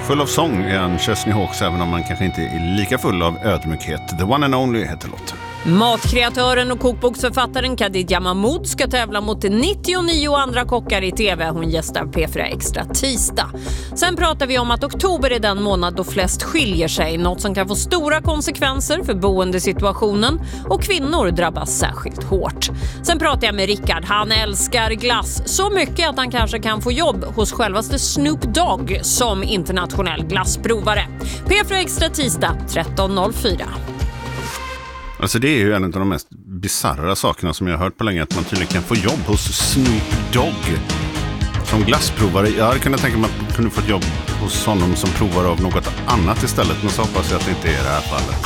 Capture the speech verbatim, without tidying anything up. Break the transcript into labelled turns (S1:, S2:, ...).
S1: Full av sång är en Chesney Hawkes, även om man kanske inte är lika full av ödmjukhet. The One and Only heter låten.
S2: Matkreatören och kokboksförfattaren Khadija Mahmood ska tävla mot nittionio andra kockar i tv. Hon gästar P fyra Extra tisdag. Sen pratar vi om att oktober är den månad då flest skiljer sig. Något som kan få stora konsekvenser för boendesituationen, och kvinnor drabbas särskilt hårt. Sen pratar jag med Rickard. Han älskar glass så mycket att han kanske kan få jobb hos självaste Snoop Dogg som internationell glassprovare. P fyra Extra tisdag tretton noll fyra.
S1: Alltså det är ju en av de mest bizarra sakerna som jag har hört på länge, att man tydligen kan få jobb hos Snoop Dogg som glassprovare. Jag hade kunnat tänka mig att man kunde få ett jobb hos honom som provar av något annat istället, men så hoppas jag att det inte är det här fallet.